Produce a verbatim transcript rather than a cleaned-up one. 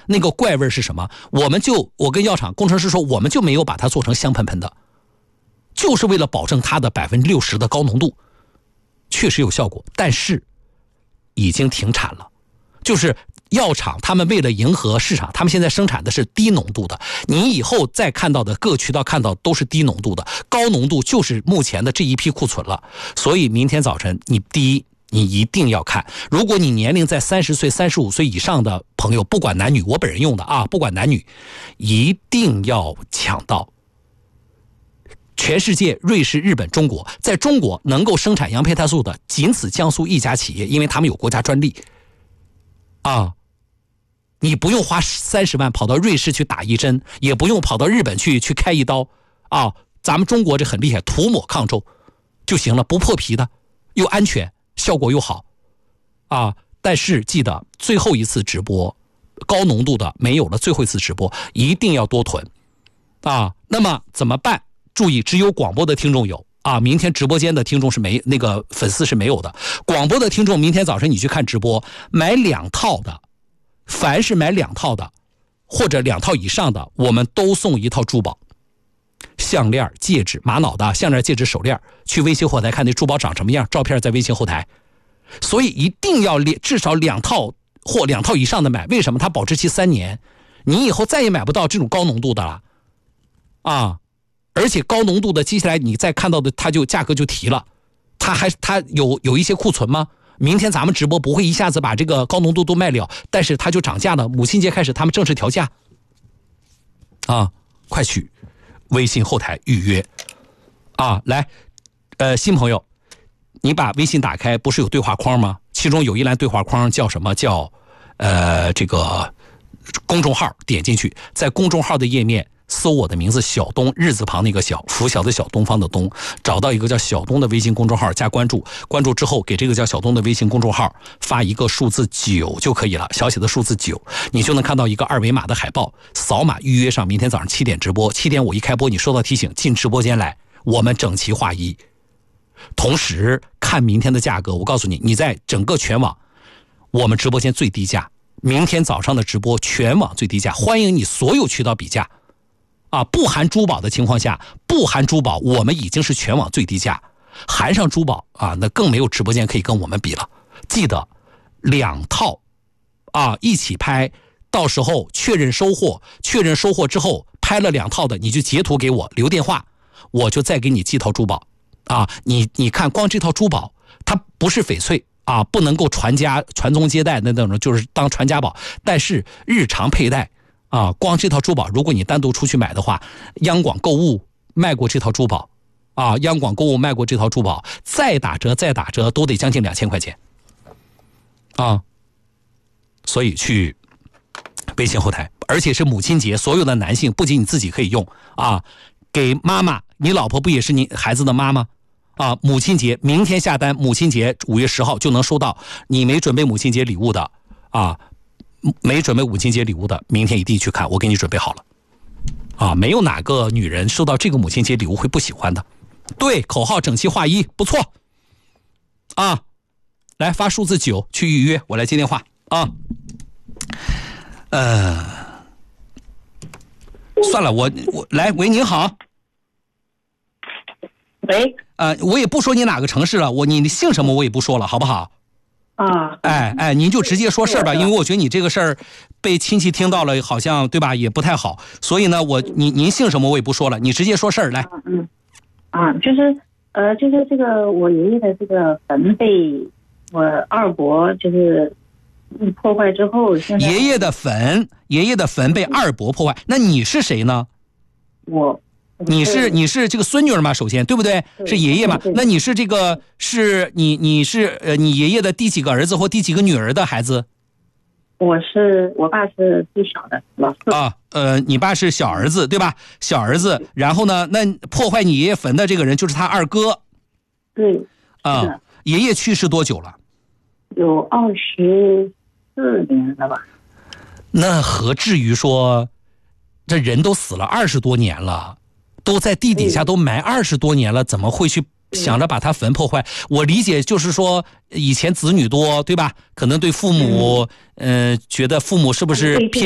那个怪味是什么？我们就我跟药厂工程师说，我们就没有把它做成香喷喷的，就是为了保证它的百分之六十的高浓度，确实有效果，但是已经停产了。就是药厂他们为了迎合市场，他们现在生产的是低浓度的，你以后再看到的各渠道看到都是低浓度的，高浓度就是目前的这一批库存了。所以明天早晨你第一你一定要看，如果你年龄在三十岁三十五岁以上的朋友，不管男女，我本人用的啊，不管男女，一定要抢到。全世界瑞士、日本、中国，在中国能够生产羊胚胎素的仅此江苏一家企业，因为他们有国家专利啊，你不用花三十万跑到瑞士去打一针，也不用跑到日本去去开一刀啊，咱们中国这很厉害，涂抹抗皱就行了，不破皮的，又安全，效果又好啊。但是记得最后一次直播高浓度的没有了，最后一次直播一定要多囤啊。那么怎么办？注意，只有广播的听众有啊，明天直播间的听众是没，那个粉丝是没有的。广播的听众明天早晨你去看直播，买两套的，凡是买两套的或者两套以上的，我们都送一套珠宝，项链、戒指、玛瑙的项链、戒指、手链。去微信后台看那珠宝长什么样，照片在微信后台。所以一定要至少两套或两套以上的买，为什么？它保质期三年，你以后再也买不到这种高浓度的了啊！而且高浓度的接下来你再看到的它就价格就提了，它还它有有一些库存吗？明天咱们直播不会一下子把这个高浓度都卖了，但是它就涨价了。母亲节开始他们正式调价啊，快去微信后台预约啊！来，呃，新朋友，你把微信打开，不是有对话框吗？其中有一栏对话框叫什么？叫呃这个公众号，点进去，在公众号的页面搜我的名字小东，日字旁那个小，拂晓的小，东方的东，找到一个叫小东的微信公众号，加关注，关注之后给这个叫小东的微信公众号发一个数字九就可以了，小写的数字九，你就能看到一个二维码的海报，扫码预约上明天早上七点直播，七点我一开播你收到提醒进直播间来，我们整齐划一。同时看明天的价格，我告诉你，你在整个全网我们直播间最低价，明天早上的直播全网最低价，欢迎你所有渠道比价啊，不含珠宝的情况下，不含珠宝我们已经是全网最低价，含上珠宝啊，那更没有直播间可以跟我们比了。记得两套啊一起拍，到时候确认收货，确认收货之后拍了两套的你就截图给我留电话，我就再给你寄套珠宝啊。你你看光这套珠宝它不是翡翠啊，不能够传家传宗接代的那种，就是当传家宝，但是日常佩戴啊，光这套珠宝如果你单独出去买的话，央广购物卖过这套珠宝啊，央广购物卖过这套珠宝，再打折再打折都得将近两千块钱啊。所以去微信后台，而且是母亲节，所有的男性不仅你自己可以用啊，给妈妈，你老婆不也是你孩子的妈妈啊？母亲节明天下单，母亲节五月十号就能收到。你没准备母亲节礼物的啊，没准备母亲节礼物的，明天一定去看，我给你准备好了啊！没有哪个女人收到这个母亲节礼物会不喜欢的。对，口号整齐划一，不错啊！来发数字九去预约，我来接电话啊。呃，算了，我我来，喂，您好。 喂， 呃，我也不说你哪个城市了，我你你姓什么我也不说了，好不好？ 啊， 哎哎，您就直接说事儿吧，因为我觉得你这个事儿被亲戚听到了，好像对吧，也不太好，所以呢，我您您姓什么我也不说了，你直接说事儿来。 嗯，啊，就是呃，就是这个我爷爷的这个坟被我二伯就是破坏之后，现在爷爷的坟，爷爷的坟被二伯破坏，那你是谁呢？ 我。 你是你是这个孙女儿吗？首先，对不对？是爷爷嘛？那你是这个是你你是呃你爷爷的第几个儿子或第几个女儿的孩子？ 我是我爸是最小的，老四啊。呃，你爸是小儿子对吧？小儿子，然后呢，那破坏你爷爷坟的这个人就是他二哥。 对。 啊，爷爷去世多久了？ 有二十四年了吧？ 那何至于说，这人都死了二十多年了。都在地底下都埋二十多年了，怎么会去想着把他坟破坏？我理解就是说，以前子女多，对吧？可能对父母，嗯、呃，觉得父母是不是偏